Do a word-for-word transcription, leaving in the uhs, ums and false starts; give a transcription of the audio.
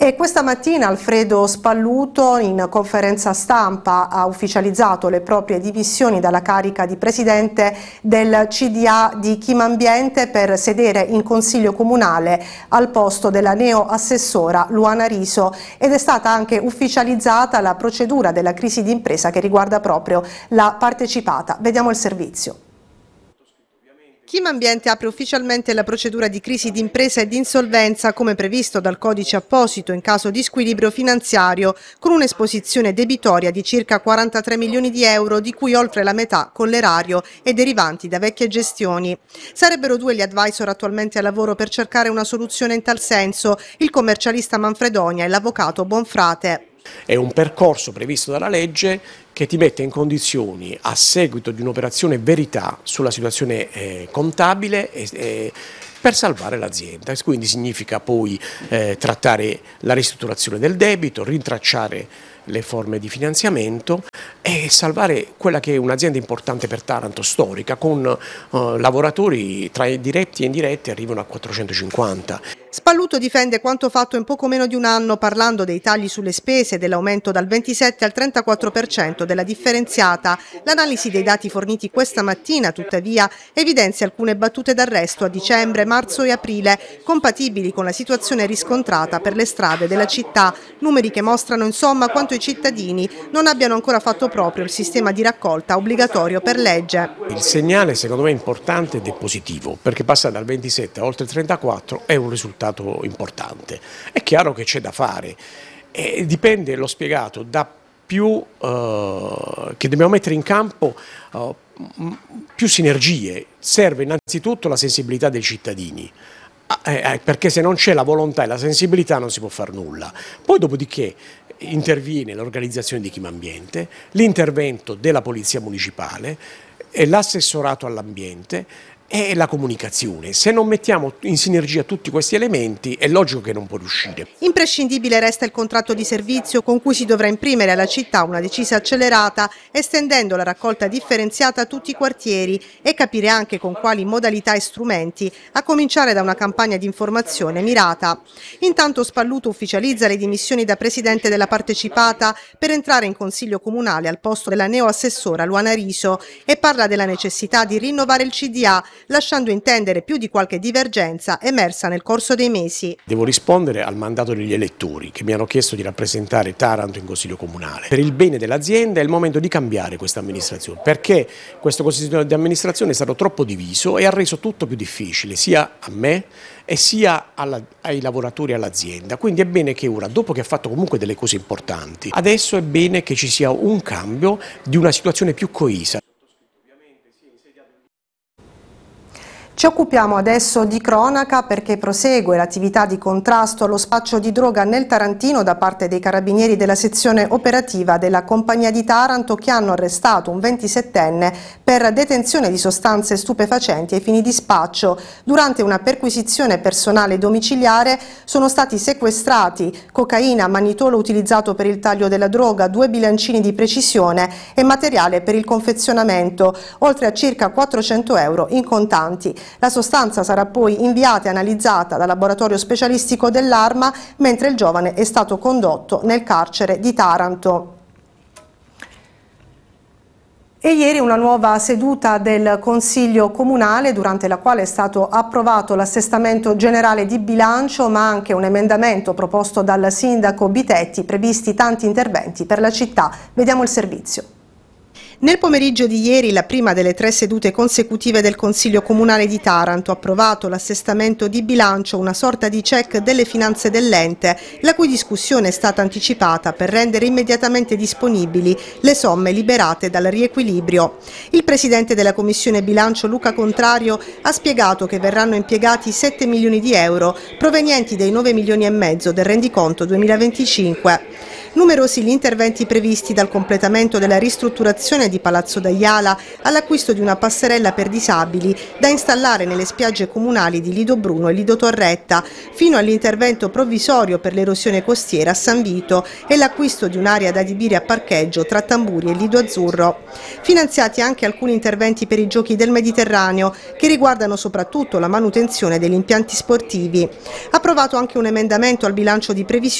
E questa mattina Alfredo Spalluto in conferenza stampa ha ufficializzato le proprie dimissioni dalla carica di presidente del C D A di Chimambiente per sedere in consiglio comunale al posto della neo-assessora Luana Riso, ed è stata anche ufficializzata la procedura della crisi d'impresa che riguarda proprio la partecipata. Vediamo il servizio. Chimambiente apre ufficialmente la procedura di crisi d'impresa e di insolvenza come previsto dal codice apposito in caso di squilibrio finanziario, con un'esposizione debitoria di circa quarantatré milioni di euro, di cui oltre la metà con l'erario e derivanti da vecchie gestioni. Sarebbero due gli advisor attualmente a lavoro per cercare una soluzione in tal senso, il commercialista Manfredonia e l'avvocato Bonfrate. È un percorso previsto dalla legge che ti mette in condizioni, a seguito di un'operazione verità sulla situazione eh, contabile, eh, eh, per salvare l'azienda. Quindi significa poi eh, trattare la ristrutturazione del debito, rintracciare le forme di finanziamento e salvare quella che è un'azienda importante per Taranto, storica, con eh, lavoratori tra diretti e indiretti arrivano a quattrocentocinquanta. Spalluto difende quanto fatto in poco meno di un anno, parlando dei tagli sulle spese, dell'aumento dal ventisette al trentaquattro per cento della differenziata. L'analisi dei dati forniti questa mattina, tuttavia, evidenzia alcune battute d'arresto a dicembre, marzo e aprile, compatibili con la situazione riscontrata per le strade della città, numeri che mostrano insomma quanto i cittadini non abbiano ancora fatto proprio il sistema di raccolta obbligatorio per legge. Il segnale secondo me è importante ed è positivo, perché passare dal ventisette a oltre il trentaquattro è un risultato importante. È chiaro che c'è da fare e dipende, l'ho spiegato, da più eh, che dobbiamo mettere in campo eh, più sinergie. Serve innanzitutto la sensibilità dei cittadini, eh, perché se non c'è la volontà e la sensibilità non si può fare nulla. Poi dopodiché interviene l'organizzazione di Chimambiente, l'intervento della Polizia Municipale, l'assessorato all'ambiente e la comunicazione. Se non mettiamo in sinergia tutti questi elementi è logico che non può riuscire. Imprescindibile resta il contratto di servizio con cui si dovrà imprimere alla città una decisa accelerata, estendendo la raccolta differenziata a tutti i quartieri, e capire anche con quali modalità e strumenti, a cominciare da una campagna di informazione mirata. Intanto Spalluto ufficializza le dimissioni da presidente della partecipata per entrare in consiglio comunale al posto della neo-assessora Luana Riso e parla della necessità di rinnovare il C D A, lasciando intendere più di qualche divergenza emersa nel corso dei mesi. Devo rispondere al mandato degli elettori che mi hanno chiesto di rappresentare Taranto in Consiglio Comunale. Per il bene dell'azienda è il momento di cambiare questa amministrazione, perché questo Consiglio di amministrazione è stato troppo diviso e ha reso tutto più difficile, sia a me e sia alla, ai lavoratori e all'azienda. Quindi è bene che ora, dopo che ha fatto comunque delle cose importanti, adesso è bene che ci sia un cambio di una situazione più coesa. Ci occupiamo adesso di cronaca, perché prosegue l'attività di contrasto allo spaccio di droga nel Tarantino da parte dei carabinieri della sezione operativa della Compagnia di Taranto, che hanno arrestato un ventisettenne per detenzione di sostanze stupefacenti ai fini di spaccio. Durante una perquisizione personale domiciliare sono stati sequestrati cocaina, mannitolo utilizzato per il taglio della droga, due bilancini di precisione e materiale per il confezionamento, oltre a circa quattrocento euro in contanti. La sostanza sarà poi inviata e analizzata dal laboratorio specialistico dell'Arma, mentre il giovane è stato condotto nel carcere di Taranto. E ieri una nuova seduta del Consiglio Comunale, durante la quale è stato approvato l'assestamento generale di bilancio, ma anche un emendamento proposto dal sindaco Bitetti, previsti tanti interventi per la città. Vediamo il servizio. Nel pomeriggio di ieri, la prima delle tre sedute consecutive del Consiglio Comunale di Taranto ha approvato l'assestamento di bilancio, una sorta di check delle finanze dell'ente, la cui discussione è stata anticipata per rendere immediatamente disponibili le somme liberate dal riequilibrio. Il presidente della Commissione Bilancio, Luca Contrario, ha spiegato che verranno impiegati sette milioni di euro provenienti dai nove milioni e mezzo del rendiconto duemilaventicinque. Numerosi gli interventi previsti, dal completamento della ristrutturazione di Palazzo D'Aiala all'acquisto di una passerella per disabili da installare nelle spiagge comunali di Lido Bruno e Lido Torretta, fino all'intervento provvisorio per l'erosione costiera a San Vito e l'acquisto di un'area da adibire a parcheggio tra Tamburi e Lido Azzurro. Finanziati anche alcuni interventi per i Giochi del Mediterraneo, che riguardano soprattutto la manutenzione degli impianti sportivi. Approvato anche un emendamento al bilancio di previsione